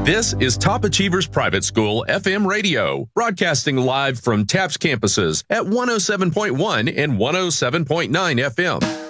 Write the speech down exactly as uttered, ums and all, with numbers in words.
This is Top Achievers Private School F M radio, broadcasting live from TAPS campuses at one oh seven point one and one oh seven point nine F M.